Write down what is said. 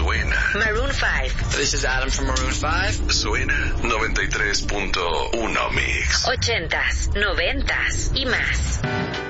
Suena. Maroon 5. This is Adam from Maroon 5. Suena 93.1 Mix. 80s, 90s y más.